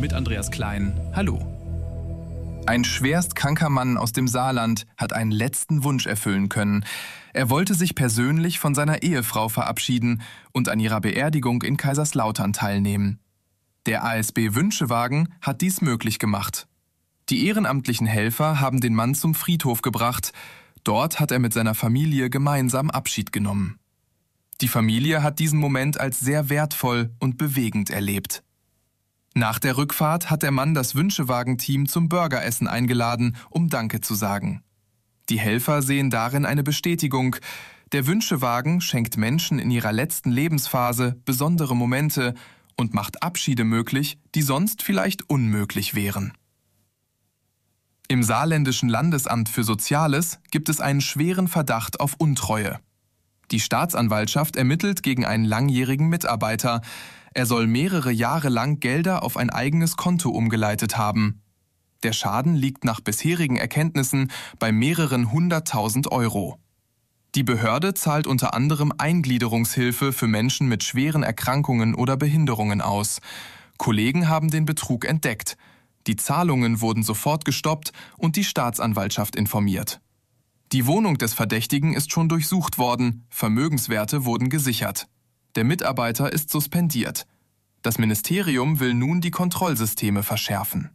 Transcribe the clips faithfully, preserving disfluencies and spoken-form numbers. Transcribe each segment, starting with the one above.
mit Andreas Klein. Hallo. Ein schwerst kranker Mann aus dem Saarland hat einen letzten Wunsch erfüllen können. Er wollte sich persönlich von seiner Ehefrau verabschieden und an ihrer Beerdigung in Kaiserslautern teilnehmen. Der A S B Wünschewagen hat dies möglich gemacht. Die ehrenamtlichen Helfer haben den Mann zum Friedhof gebracht. Dort hat er mit seiner Familie gemeinsam Abschied genommen. Die Familie hat diesen Moment als sehr wertvoll und bewegend erlebt. Nach der Rückfahrt hat der Mann das Wünschewagen-Team zum Burgeressen eingeladen, um Danke zu sagen. Die Helfer sehen darin eine Bestätigung. Der Wünschewagen schenkt Menschen in ihrer letzten Lebensphase besondere Momente und macht Abschiede möglich, die sonst vielleicht unmöglich wären. Im Saarländischen Landesamt für Soziales gibt es einen schweren Verdacht auf Untreue. Die Staatsanwaltschaft ermittelt gegen einen langjährigen Mitarbeiter. Er soll mehrere Jahre lang Gelder auf ein eigenes Konto umgeleitet haben. Der Schaden liegt nach bisherigen Erkenntnissen bei mehreren hunderttausend Euro. Die Behörde zahlt unter anderem Eingliederungshilfe für Menschen mit schweren Erkrankungen oder Behinderungen aus. Kollegen haben den Betrug entdeckt. Die Zahlungen wurden sofort gestoppt und die Staatsanwaltschaft informiert. Die Wohnung des Verdächtigen ist schon durchsucht worden, Vermögenswerte wurden gesichert. Der Mitarbeiter ist suspendiert. Das Ministerium will nun die Kontrollsysteme verschärfen.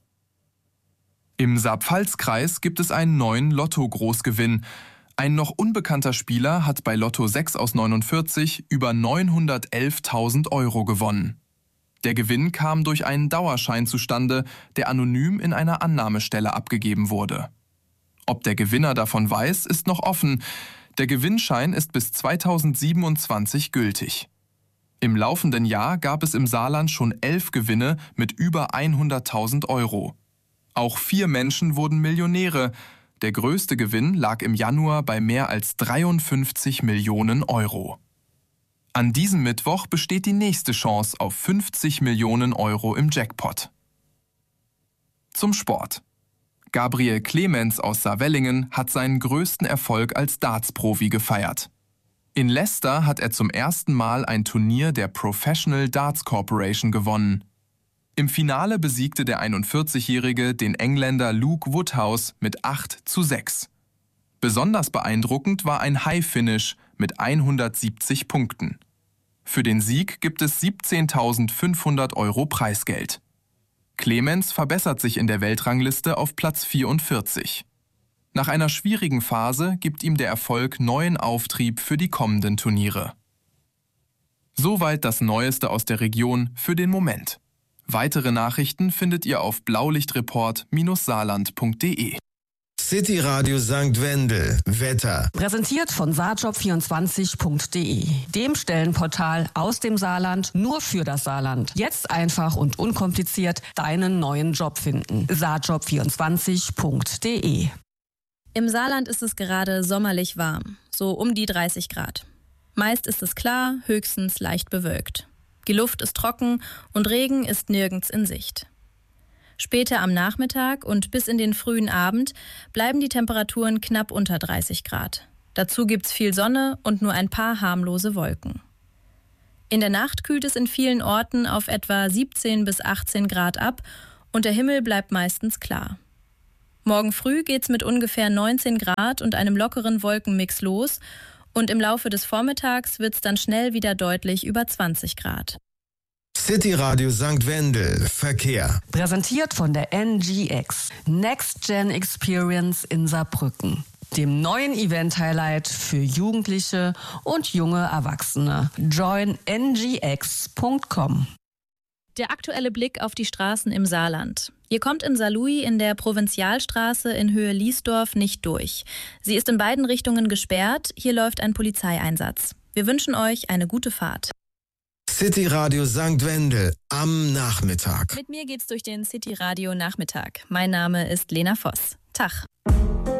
Im Saarpfalz-Kreis gibt es einen neuen Lotto-Großgewinn. Ein noch unbekannter Spieler hat bei Lotto sechs aus neunundvierzig über neunhundertelftausend Euro gewonnen. Der Gewinn kam durch einen Dauerschein zustande, der anonym in einer Annahmestelle abgegeben wurde. Ob der Gewinner davon weiß, ist noch offen. Der Gewinnschein ist bis zweitausendsiebenundzwanzig gültig. Im laufenden Jahr gab es im Saarland schon elf Gewinne mit über hunderttausend Euro. Auch vier Menschen wurden Millionäre. Der größte Gewinn lag im Januar bei mehr als dreiundfünfzig Millionen Euro. An diesem Mittwoch besteht die nächste Chance auf fünfzig Millionen Euro im Jackpot. Zum Sport. Gabriel Clemens aus Saarwellingen hat seinen größten Erfolg als Darts-Profi gefeiert. In Leicester hat er zum ersten Mal ein Turnier der Professional Darts Corporation gewonnen. Im Finale besiegte der einundvierzigjährige den Engländer Luke Woodhouse mit acht zu sechs. Besonders beeindruckend war ein High-Finish mit hundertsiebzig Punkten. Für den Sieg gibt es siebzehntausendfünfhundert Euro Preisgeld. Clemens verbessert sich in der Weltrangliste auf Platz vierundvierzig. Nach einer schwierigen Phase gibt ihm der Erfolg neuen Auftrieb für die kommenden Turniere. Soweit das Neueste aus der Region für den Moment. Weitere Nachrichten findet ihr auf blaulichtreport Bindestrich saarland Punkt de. City Radio Sankt Wendel. Wetter. Präsentiert von saarjob vierundzwanzig Punkt de, dem Stellenportal aus dem Saarland nur für das Saarland. Jetzt einfach und unkompliziert deinen neuen Job finden. saarjob vierundzwanzig Punkt de. Im Saarland ist es gerade sommerlich warm, so um die dreißig Grad. Meist ist es klar, höchstens leicht bewölkt. Die Luft ist trocken und Regen ist nirgends in Sicht. Später am Nachmittag und bis in den frühen Abend bleiben die Temperaturen knapp unter dreißig Grad. Dazu gibt's viel Sonne und nur ein paar harmlose Wolken. In der Nacht kühlt es in vielen Orten auf etwa siebzehn bis achtzehn Grad ab und der Himmel bleibt meistens klar. Morgen früh geht's mit ungefähr neunzehn Grad und einem lockeren Wolkenmix los und im Laufe des Vormittags wird's dann schnell wieder deutlich über zwanzig Grad. City Radio Sankt Wendel. Verkehr. Präsentiert von der N G X. Next Gen Experience in Saarbrücken. Dem neuen Event-Highlight für Jugendliche und junge Erwachsene. join n g x punkt com. Der aktuelle Blick auf die Straßen im Saarland. Ihr kommt in Saarlouis in der Provinzialstraße in Höhe Liesdorf nicht durch. Sie ist in beiden Richtungen gesperrt. Hier läuft ein Polizeieinsatz. Wir wünschen euch eine gute Fahrt. City Radio Sankt Wendel am Nachmittag. Mit mir geht's durch den City Radio Nachmittag. Mein Name ist Lena Voss. Tag.